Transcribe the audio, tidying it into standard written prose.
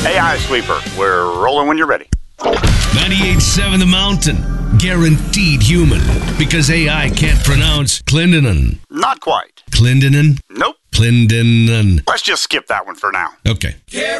AI Sweeper. We're rolling when you're ready. 98.7 The Mountain. Guaranteed human. Because AI can't pronounce Clendenin. Not quite. Clendenin? Nope. Clendenin. Let's just skip that one for now. Okay.